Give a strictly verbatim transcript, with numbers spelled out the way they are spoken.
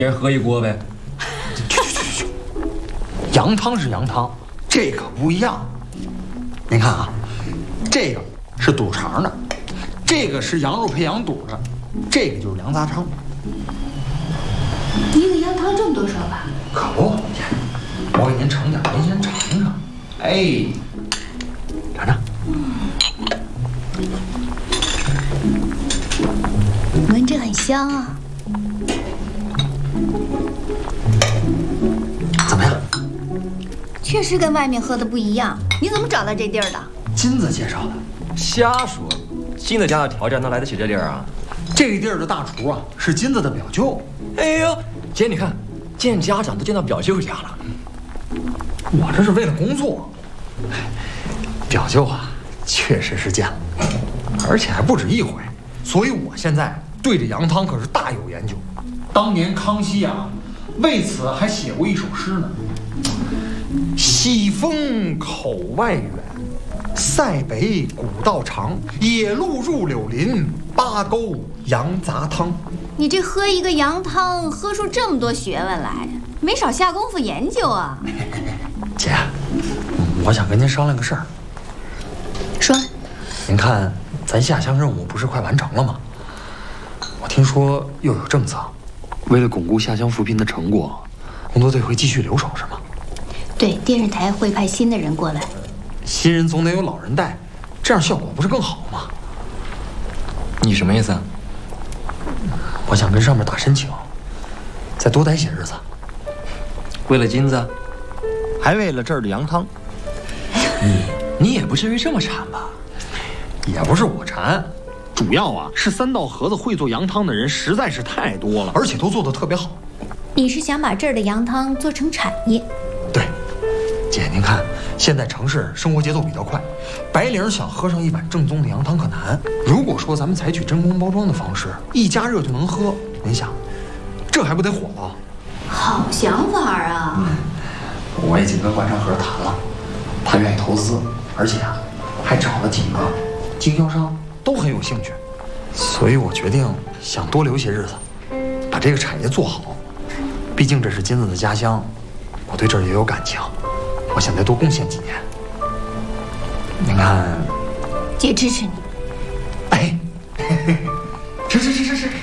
一人喝一锅呗。 去去去去，羊汤是羊汤，这可不一样。您看啊，这个是肚肠的，这个是羊肉配羊肚的，这个就是羊杂汤。 一个羊汤这么多少吧？ 可不，我给您盛点，您先尝尝。哎，尝尝。 闻着很香啊。 怎么样？ 确实跟外面喝的不一样。你怎么找到这地儿的？ 金子介绍的。 瞎说，金子家的条件能来得起这地儿啊？ 这个地儿的大厨啊，是金子的表舅。 哎呦，姐，你看，见家长都见到表舅家了。 我这是为了工作。表舅啊，确实是见了，而且还不止一回。所以我现在对这羊汤可是大有研究。当年康熙啊，为此还写过一首诗呢：西风口外远，塞北古道长，野路入柳林，八沟羊杂汤。 你这喝一个羊汤，喝出这么多学问来，没少下功夫研究啊！ 姐，我想跟您商量个事儿。 说， 您看，咱下乡任务不是快完成了吗？我听说又有政策，为了巩固下乡扶贫的成果，工作队会继续留守，是吗？ 对，电视台会派新的人过来。 新人总得有老人带，这样效果不是更好吗？ 你什么意思啊？ 我想跟上面打申请，再多待些日子。 为了金子，还为了这儿的羊汤。你你也不至于这么馋吧？ 也不是我馋，主要啊是三道河子会做羊汤的人实在是太多了，而且都做得特别好。 你是想把这儿的羊汤做成产业？ 对，姐，您看，现在城市生活节奏比较快，白领想喝上一碗正宗的羊汤可难。如果说咱们采取真空包装的方式，一加热就能喝，您想，这还不得火了？ 好想法啊！ 嗯，我已经跟灌肠盒谈了，他愿意投资，而且啊，还找了几个经销商，都很有兴趣。所以我决定想多留些日子，把这个产业做好。毕竟这是金子的家乡，我对这儿也有感情，我想再多贡献几年。您看， 姐支持你。 哎，支持支持支持。